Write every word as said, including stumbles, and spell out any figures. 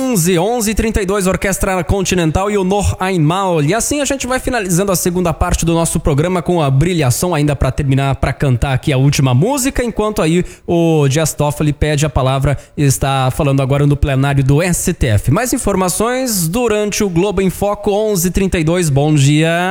onze, onze e trinta e dois, Orquestra Continental e o Noch Einmal. E assim a gente vai finalizando a segunda parte do nosso programa com a brilhação ainda para terminar, para cantar aqui a última música, enquanto aí o Dias Toffoli pede a palavra e está falando agora no plenário do S T F. Mais informações durante o Globo em Foco, onze e trinta e dois. Bom dia.